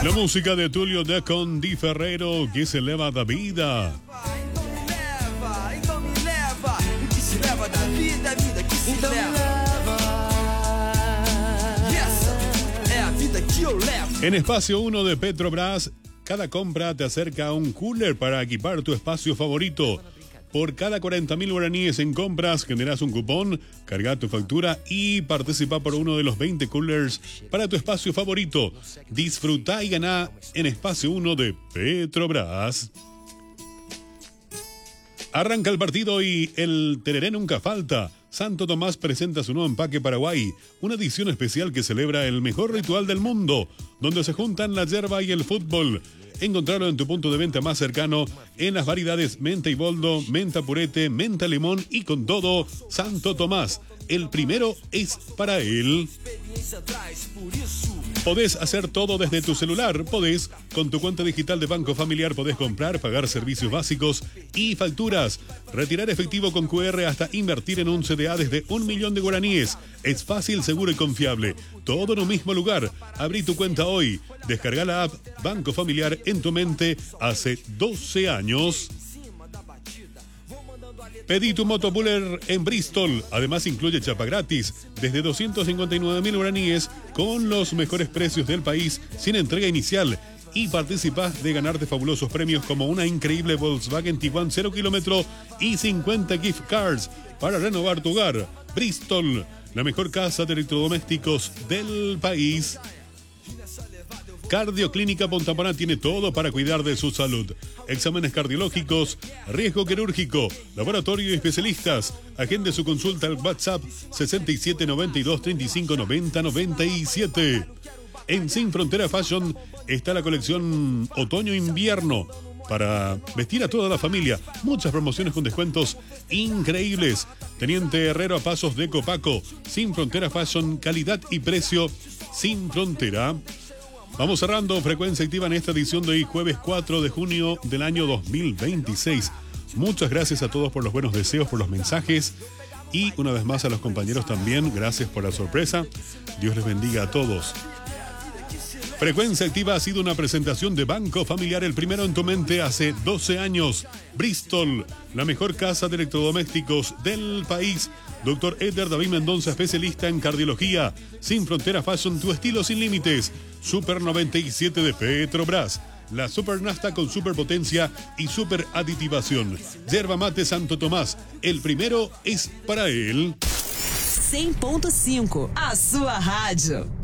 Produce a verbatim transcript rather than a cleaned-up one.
La música de Tulio de con Di Ferrero, que se eleva da vida. Então me leva, então me leva. O que se leva da vida é a vida que se então leva. E essa é a vida que eu levo. En Espacio uno de Petrobras, cada compra te acerca a un cooler para equipar tu espacio favorito. Por cada cuarenta mil guaraníes en compras, generas un cupón, carga tu factura y participa por uno de los veinte coolers para tu espacio favorito. Disfruta y gana en Espacio uno de Petrobras. Arranca el partido y el tereré nunca falta. Santo Tomás presenta su nuevo empaque Paraguay, una edición especial que celebra el mejor ritual del mundo, donde se juntan la yerba y el fútbol. Encontrarlo en tu punto de venta más cercano en las variedades menta y boldo, menta purete, menta limón y con todo, Santo Tomás. El primero es para él. Podés hacer todo desde tu celular. Podés, con tu cuenta digital de Banco Familiar, podés comprar, pagar servicios básicos y facturas, retirar efectivo con Q R hasta invertir en un C D A desde un millón de guaraníes. Es fácil, seguro y confiable. Todo en un mismo lugar. Abrí tu cuenta hoy. Descarga la app Banco Familiar en tu mente hace doce años. Pedí tu motobuller en Bristol. Además incluye chapa gratis desde doscientos cincuenta y nueve mil guaraníes con los mejores precios del país sin entrega inicial. Y participás de ganarte fabulosos premios como una increíble Volkswagen Tiguan cero kilómetro y cincuenta gift cards para renovar tu hogar. Bristol, la mejor casa de electrodomésticos del país. Cardioclínica Pontapaná tiene todo para cuidar de su salud. Exámenes cardiológicos, riesgo quirúrgico, laboratorio y especialistas. Agende su consulta al WhatsApp sesenta y siete noventa y dos treinta y cinco noventa noventa y siete. En Sin Frontera Fashion está la colección Otoño-Invierno para vestir a toda la familia. Muchas promociones con descuentos increíbles. Teniente Herrero a pasos de Copaco. Sin Frontera Fashion, calidad y precio sin frontera. Vamos cerrando Frecuencia Activa en esta edición de hoy, jueves cuatro de junio del año dos mil veintiséis. Muchas gracias a todos por los buenos deseos, por los mensajes y una vez más a los compañeros también. Gracias por la sorpresa. Dios les bendiga a todos. Frecuencia Activa ha sido una presentación de Banco Familiar, el primero en tu mente hace doce años. Bristol, la mejor casa de electrodomésticos del país. Doctor Eder David Mendoza, especialista en cardiología. Sin Frontera Fashion, tu estilo sin límites. Super noventa y siete de Petrobras. La Super Nasta con superpotencia y super aditivación. Yerba Mate Santo Tomás. El primero es para él. cem ponto cinco, a sua rádio.